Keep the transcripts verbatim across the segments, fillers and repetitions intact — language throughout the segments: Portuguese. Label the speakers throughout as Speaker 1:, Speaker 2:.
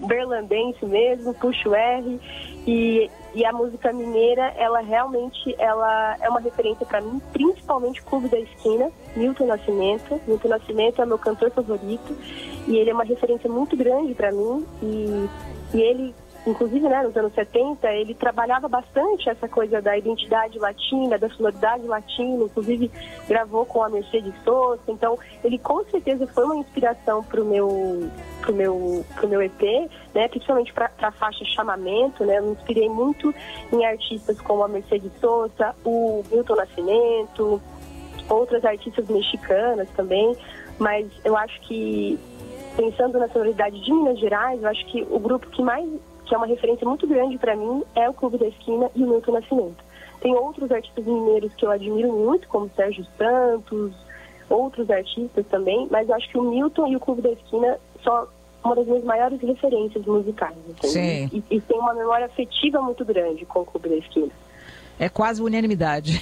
Speaker 1: berlandense mesmo, puxo R, e, e a música mineira, ela realmente ela é uma referência para mim, principalmente Clube da Esquina, Milton Nascimento. Milton Nascimento é meu cantor favorito, e ele é uma referência muito grande para mim, e, e ele... Inclusive, né, nos anos setenta, ele trabalhava bastante essa coisa da identidade latina, da sonoridade latina, inclusive gravou com a Mercedes Sosa. Então, ele com certeza foi uma inspiração para o meu, pro meu, pro meu E P, né, principalmente para a faixa Chamamento. Né, eu me inspirei muito em artistas como a Mercedes Sosa, o Milton Nascimento, outras artistas mexicanas também, mas eu acho que, pensando na sonoridade de Minas Gerais, eu acho que o grupo que mais... que é uma referência muito grande para mim, é o Clube da Esquina e o Milton Nascimento. Tem outros artistas mineiros que eu admiro muito, como Sérgio Santos, outros artistas também, mas eu acho que o Milton e o Clube da Esquina são uma das minhas maiores referências musicais. Assim,
Speaker 2: Sim.
Speaker 1: E, e tem uma memória afetiva muito grande com o Clube da Esquina.
Speaker 2: É quase unanimidade.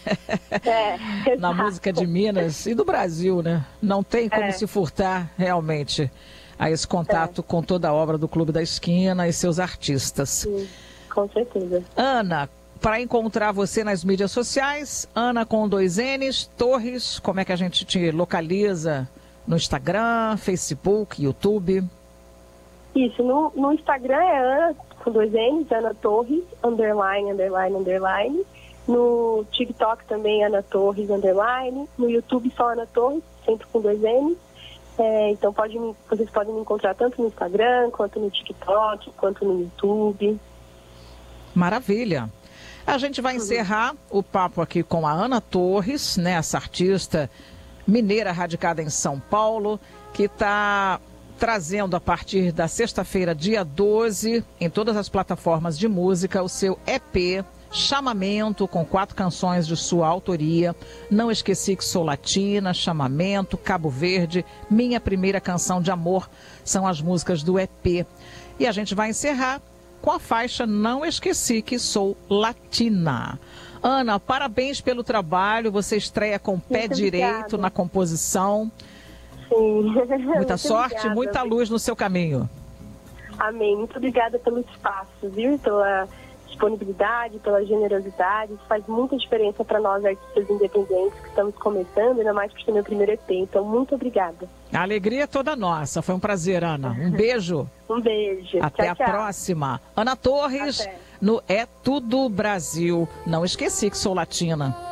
Speaker 1: É,
Speaker 2: na música de Minas e do Brasil, né? Não tem como é. se furtar realmente a esse contato é. com toda a obra do Clube da Esquina e seus artistas.
Speaker 1: Sim, com certeza.
Speaker 2: Ana, para encontrar você nas mídias sociais, Ana com dois N's, Torres, como é que a gente te localiza no Instagram, Facebook, YouTube?
Speaker 1: Isso, no, no Instagram é Ana com dois N's, Ana Torres, underline, underline, underline. No TikTok também Ana Torres, underline. No YouTube só Ana Torres, sempre com dois N's. É, então pode, vocês podem me encontrar tanto no Instagram, quanto no TikTok, quanto no YouTube.
Speaker 2: Maravilha. A gente vai encerrar uhum. o papo aqui com a Ana Torres, né, essa artista mineira radicada em São Paulo, que está trazendo a partir da sexta-feira, dia doze, em todas as plataformas de música, o seu E P Chamamento, com quatro canções de sua autoria. Não Esqueci Que Sou Latina, Chamamento, Cabo Verde, Minha Primeira Canção de Amor, são as músicas do E P. E a gente vai encerrar com a faixa Não Esqueci Que Sou Latina. Ana, parabéns pelo trabalho, você estreia com o pé
Speaker 1: Muito
Speaker 2: direito
Speaker 1: obrigada.
Speaker 2: na composição.
Speaker 1: Sim.
Speaker 2: Muita sorte,
Speaker 1: obrigada.
Speaker 2: muita luz no seu caminho.
Speaker 1: Amém. Muito obrigada pelo espaço, viu? Pela disponibilidade, pela generosidade. Isso faz muita diferença para nós, artistas independentes que estamos começando, ainda mais por ser meu primeiro E P. Então, muito obrigada.
Speaker 2: A alegria é toda nossa. Foi um prazer, Ana. Um beijo.
Speaker 1: Um beijo.
Speaker 2: Até
Speaker 1: tchau,
Speaker 2: a
Speaker 1: tchau.
Speaker 2: próxima. Ana Torres,
Speaker 1: Até.
Speaker 2: no É Tudo Brasil. Não esqueci que sou latina.